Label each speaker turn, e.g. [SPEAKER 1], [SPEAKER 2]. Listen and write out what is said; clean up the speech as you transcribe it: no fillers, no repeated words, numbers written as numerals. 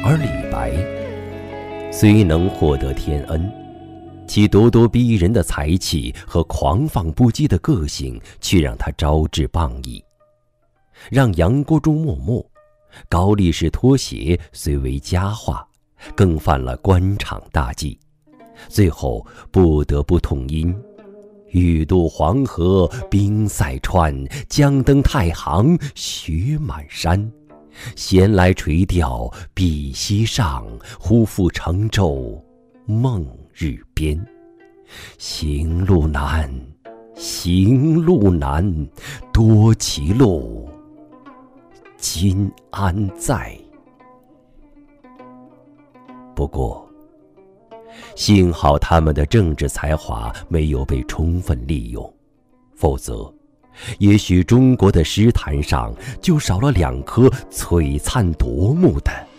[SPEAKER 1] 而李白虽能获得天恩，其咄咄逼人的才气和狂放不羁的个性却让他招致谤议。让杨国忠默默，高力士脱鞋虽为佳话，更犯了官场大忌，最后不得不痛饮欲渡黄河冰塞川，将登太行雪满山。闲来垂钓碧溪上，忽复乘舟梦日边。行路难，行路难，多歧路，今安在？不过，幸好他们的政治才华没有被充分利用，否则也许中国的诗坛上就少了2颗璀璨夺目的